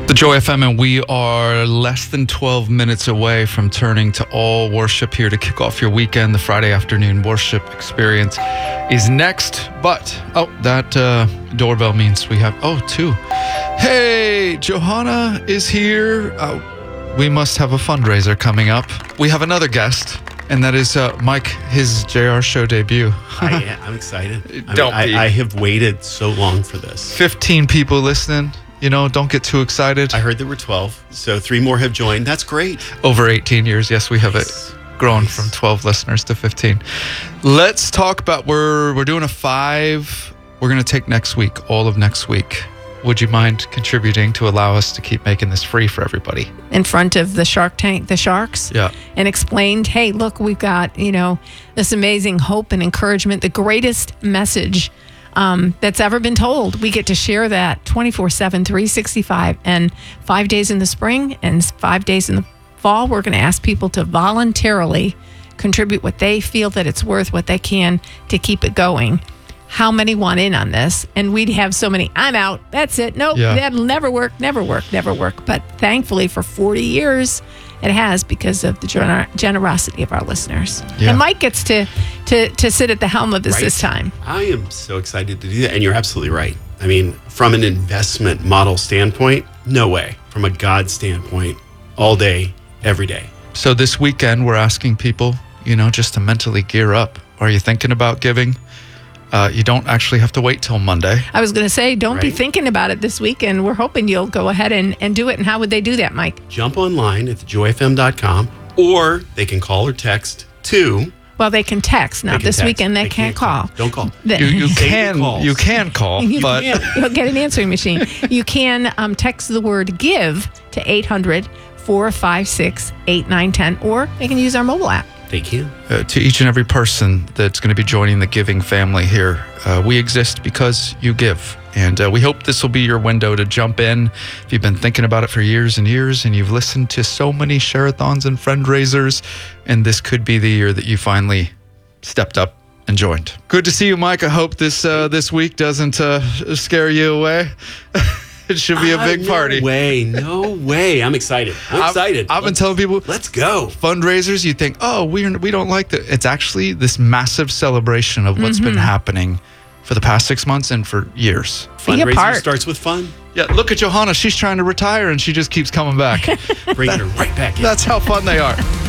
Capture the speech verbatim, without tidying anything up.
The Joy F M, and we are less than twelve minutes away from turning to all worship here to kick off your weekend. The Friday afternoon worship experience is next. But, oh, that uh, doorbell means we have, oh, two. Hey, Johanna is here. Uh, we must have a fundraiser coming up. We have another guest, and that is uh, Mike, his J R Show debut. I, I'm excited. Don't I, be. I, I have waited so long for this. fifteen people listening. You know, don't get too excited. I heard there were twelve, so three more have joined. That's great. Over eighteen years, yes, we have Nice. it grown Nice. from twelve listeners to fifteen. Let's talk about, we're we're doing a five. We're going to take next week, all of next week. Would you mind contributing to allow us to keep making this free for everybody? In front of the Shark Tank, the Sharks, Yeah. and explained, hey, look, we've got, you know, this amazing hope and encouragement, the greatest message um, that's ever been told. We get to share that twenty-four seven, three sixty-five, and five days in the spring and five days in the fall. We're going to ask people to voluntarily contribute what they feel that it's worth, what they can to keep it going. How many want in on this? And we'd have so many, I'm out, that's it. Nope, Yeah. that'll never work, never work, never work. But thankfully for forty years, it has, because of the gener- generosity of our listeners. Yeah. And Mike gets to, to, to sit at the helm of this Right. this time. I am so excited to do that. And you're absolutely right. I mean, from an investment model standpoint, no way. From a God standpoint, all day, every day. So this weekend, we're asking people, you know, just to mentally gear up. Are you thinking about giving? Uh, you don't actually have to wait till Monday. I was going to say, don't be Right. thinking about it this weekend. We're hoping you'll go ahead and, and do it. And how would they do that, Mike? Jump online at the joy f m dot com, or they can call or text to. Well, they can text. Now, They can this text. weekend, they, can't, call. Don't call. The- You, you Save the can calls. you can call, You but can. You'll get an answering machine. You can um, text the word GIVE to eight hundred, four five six, eight nine one zero, or they can use our mobile app. They can. uh, to each and every person that's going to be joining the giving family here, uh, we exist because you give. And uh, we hope this will be your window to jump in. If you've been thinking about it for years and years, and you've listened to so many share-a-thons and fundraisers, and this could be the year that you finally stepped up and joined. Good to see you, Mike. I hope this uh, this week doesn't uh, scare you away. It should be a Ah, big no party. way. No way. I'm excited. I'm I've- excited. I've been Let's- telling people, Let's go. fundraisers, you think, oh, we we don't like that. It's actually this massive celebration of what's been happening for the past six months and for years. Be a Fundraiser part. starts with fun. Yeah, look at Johanna. She's trying to retire and she just keeps coming back. Bringing her right back in. That's how fun they are.